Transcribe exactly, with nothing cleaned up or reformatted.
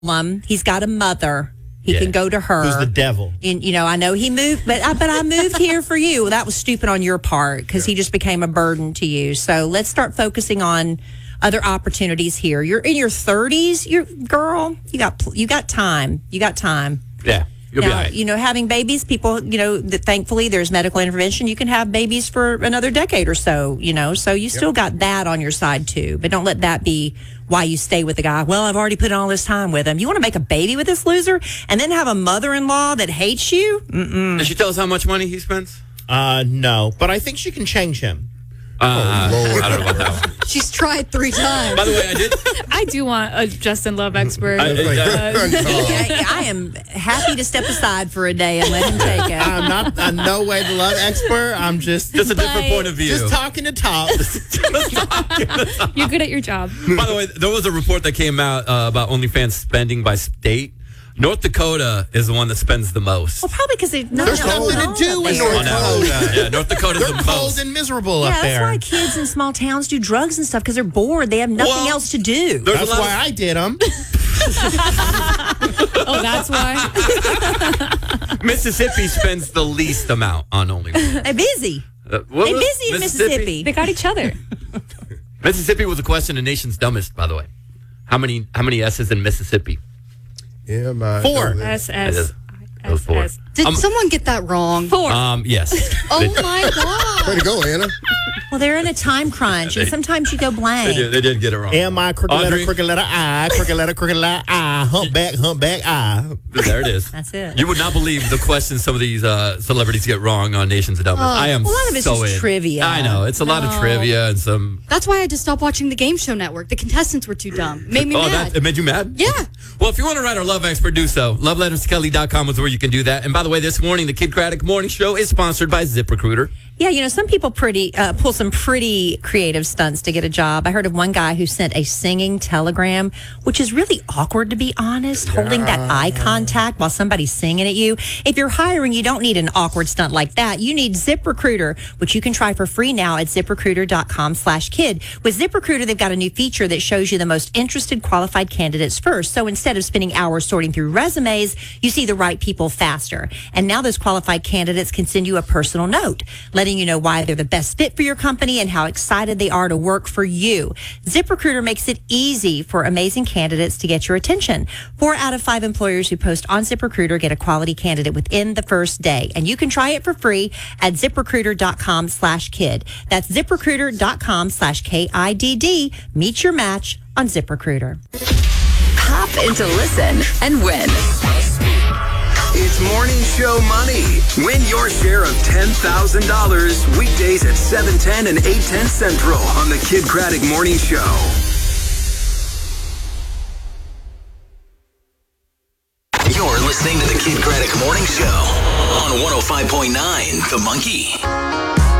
Um, he's got a mother. He Yeah. can go to her. Who's the devil? And, you know, I know he moved, but I, but I moved here for you. That was stupid on your part because he just became a burden to you. So let's start focusing on other opportunities here. You're in your thirties, you're girl. You got you got time. You got time. Yeah. You'll be Now, all right. you know, having babies, people, you know, that thankfully there's medical intervention. You can have babies for another decade or so, you know, so you still got that on your side too. But don't let that be why you stay with the guy. Well, I've already put all this time with him. You want to make a baby with this loser and then have a mother-in-law that hates you? Mm-mm. Did she tell us how much money he spends? Uh, no, but I think she can change him. Uh, Oh, Lord. I don't know about that one. She's tried three times. By the way, I did. I do want a Justin Love expert. I, I, I, I am happy to step aside for a day and let him take it. I'm not a no way to love expert. I'm just just a different But- point of view. just talking to talk. You're good at your job. By the way, there was a report that came out uh, about OnlyFans spending by state. North Dakota is the one that spends the most. Well, probably because they've not There's nothing to do with North Oh, no. Dakota. Yeah, North Dakota's They're the cold most. and miserable Yeah, up that's there. why kids in small towns do drugs and stuff because they're bored. They have nothing Well, else to do. There's That's a lot why of, I did them. Oh, that's why. Mississippi spends the least amount on OnlyFans. They're busy. Uh, what They're was- busy in Mississippi. They got each other. Mississippi was a question of nation's dumbest, by the way. How many how many S's in Mississippi? Yeah, my Four. S It S is. It was four. S. Did Um, someone get that wrong? Four. Um, yes. Oh They- my God. Way to go, Anna. Well, they're in a time crunch, and sometimes you go They blank. did, they did get it wrong. M I crooked letter, Audrey? crooked letter I, crooked letter, crooked letter I, humpback, humpback I. There it is. That's it. You would not believe the questions some of these uh, celebrities get wrong on Nation's Dumbest. I am a lot of it's so just in. trivia. I know. It's a lot of No. trivia and some... That's why I had to stop watching the Game Show Network. The contestants were too dumb. Made me oh, mad. that, it made you mad? Yeah. Well, if you want to write our Love Expert, do so. love letters to kelly dot com is where you can do that. And by the way, this morning, the Kid Craddock Morning Show is sponsored by ZipRecruiter. Yeah, you know, some people pretty uh, pull some pretty creative stunts to get a job. I heard of one guy who sent a singing telegram, which is really awkward, to be honest, holding that eye contact while somebody's singing at you. If you're hiring, you don't need an awkward stunt like that. You need ZipRecruiter, which you can try for free now at ZipRecruiter.com slash kid. With ZipRecruiter, they've got a new feature that shows you the most interested qualified candidates first. So instead of spending hours sorting through resumes, you see the right people faster. And now those qualified candidates can send you a personal note, letting you know why they're the best fit for your company and how excited they are to work for you. ZipRecruiter makes it easy for amazing candidates to get your attention. Four out of five employers who post on ZipRecruiter get a quality candidate within the first day. And you can try it for free at ZipRecruiter.com slash kid. That's ZipRecruiter.com slash K I D D. Meet your match on ZipRecruiter. Hop into Listen and win. It's Morning Show Money. Win your share of ten thousand dollars weekdays at seven ten and eight ten Central on the Kid Craddock Morning Show. You're listening to the Kid Craddock Morning Show on one oh five point nine The Monkey.